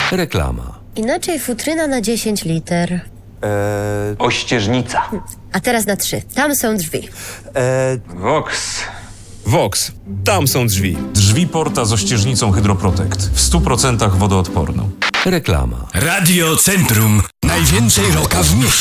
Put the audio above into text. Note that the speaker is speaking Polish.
Reklama. Inaczej futryna na 10 liter. Ościeżnica. A teraz na 3. Tam są drzwi. Vox. Tam są drzwi. Drzwi Porta z ościeżnicą Hydroprotect. W 100% wodoodporną. Reklama. Radio Centrum. Najwięcej rocka w mieście.